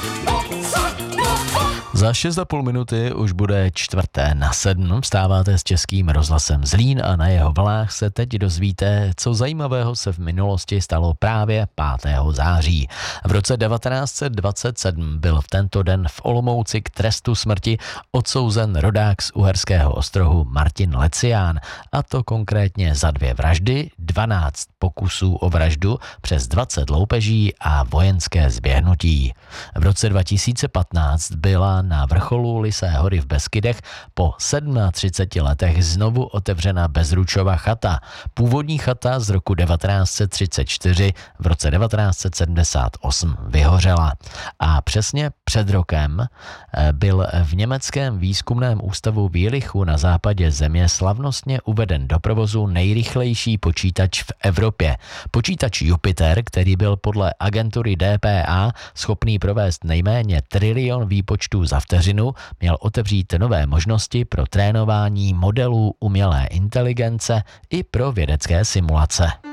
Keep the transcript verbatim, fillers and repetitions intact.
Za šest a půl minuty už bude čtvrté na sedm. Vstáváte s Českým rozhlasem Zlín a na jeho vlnách se teď dozvíte, co zajímavého se v minulosti stalo právě pátého září. V roce devatenáct set dvacet sedm byl v tento den v Olomouci k trestu smrti odsouzen rodák z Uherského Ostrohu Martin Lecián, a to konkrétně za dvě vraždy, dvanáct pokusů o vraždu, přes dvacet loupeží a vojenské zběhnutí. V roce dva tisíce patnáct byla na vrcholu Lysé hory v Beskydech po třiceti sedmi letech znovu otevřena Bezručova chata. Původní chata z roku devatenáct set třicet čtyři v roce devatenáct set sedmdesát osm vyhořela. A přesně před rokem byl v německém výzkumném ústavu v Jilichu na západě země slavnostně uveden do provozu nejrychlejší počítač v Evropě. Počítač Jupiter, který byl podle agentury D P A schopný provést nejméně trilion výpočtů za vteřinu, měl otevřít nové možnosti pro trénování modelů umělé inteligence i pro vědecké simulace.